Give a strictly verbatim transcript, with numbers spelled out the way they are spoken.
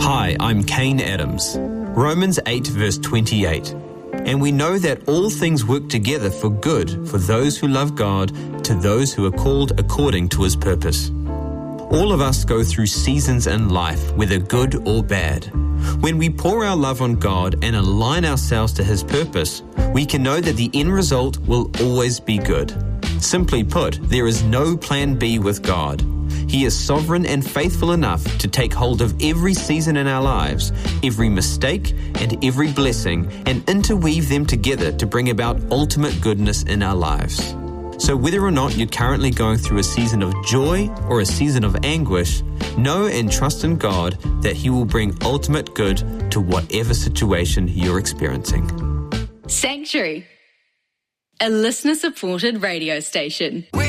Hi, I'm Kane Adams. Romans eight verse twenty-eight. And we know that all things work together for good for those who love God, to those who are called according to his purpose. All of us go through seasons in life, whether good or bad. When we pour our love on God and align ourselves to his purpose, we can know that the end result will always be good. Simply put, there is no plan B with God. He is sovereign and faithful enough to take hold of every season in our lives, every mistake and every blessing, and interweave them together to bring about ultimate goodness in our lives. So whether or not you're currently going through a season of joy or a season of anguish, know and trust in God that he will bring ultimate good to whatever situation you're experiencing. Sanctuary, a listener-supported radio station. We